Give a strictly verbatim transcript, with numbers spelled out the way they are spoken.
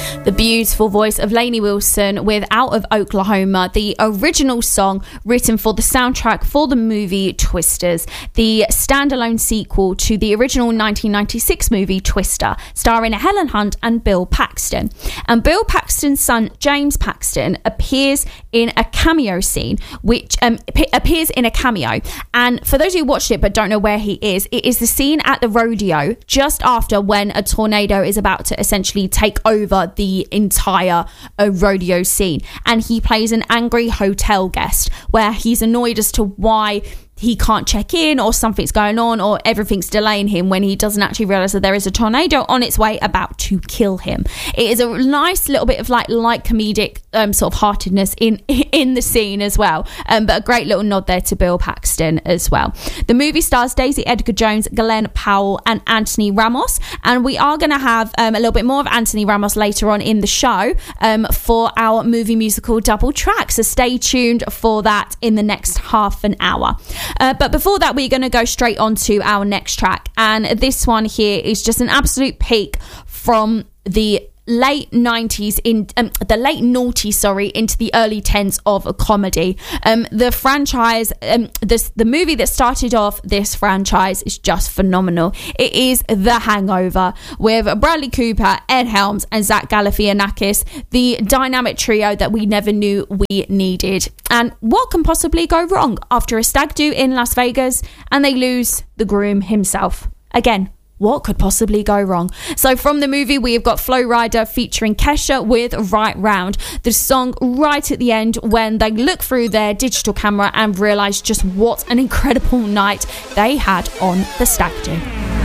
The beautiful voice of Lainey Wilson with Out of Oklahoma, the original song written for the soundtrack for the movie Twisters, the standalone sequel to the original nineteen ninety-six movie Twister, starring Helen Hunt and Bill Paxton. And Bill Paxton's son, James Paxton, appears in a cameo scene, which um, p- appears in a cameo. And for those who watched it but don't know where he is, it is the scene at the rodeo just after when a tornado is about to essentially take over the entire uh, rodeo scene, and he plays an angry hotel guest where he's annoyed as to why he can't check in, or something's going on, or everything's delaying him, when he doesn't actually realize that there is a tornado on its way about to kill him. It is a nice little bit of like light comedic um, sort of heartedness in in the scene as well, um, but a great little nod there to Bill Paxton as well. The movie stars Daisy Edgar Jones, Glenn Powell and Anthony Ramos, and we are going to have um, a little bit more of Anthony Ramos later on in the show um, for our movie musical double track, so stay tuned for that in the next half an hour. Uh, but before that, we're going to go straight on to our next track. And this one here is just an absolute peak from the late nineties, in um, the late noughties, sorry, into the early tens of a comedy. Um, the franchise, um, this the movie that started off this franchise is just phenomenal. It is The Hangover, with Bradley Cooper, Ed Helms, and Zach Galifianakis, the dynamic trio that we never knew we needed. And what can possibly go wrong after a stag do in Las Vegas and they lose the groom himself? Again, what could possibly go wrong? So from the movie, we have got Flo Rida featuring Kesha with Right Round, the song right at the end when they look through their digital camera and realise just what an incredible night they had on the stag do.